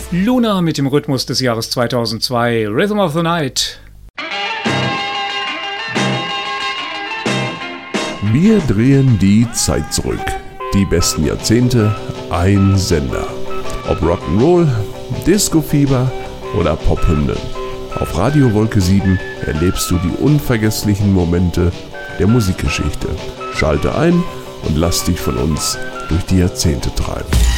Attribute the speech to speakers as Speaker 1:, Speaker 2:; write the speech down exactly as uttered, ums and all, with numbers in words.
Speaker 1: Luna mit dem Rhythmus des Jahres zweitausendzwei, Rhythm of the Night.
Speaker 2: Wir drehen die Zeit zurück. Die besten Jahrzehnte, ein Sender. Ob Rock'n'Roll, Disco-Fieber oder Pophymnen. Auf Radio Wolke sieben erlebst du die unvergesslichen Momente der Musikgeschichte. Schalte ein und lass dich von uns durch die Jahrzehnte treiben.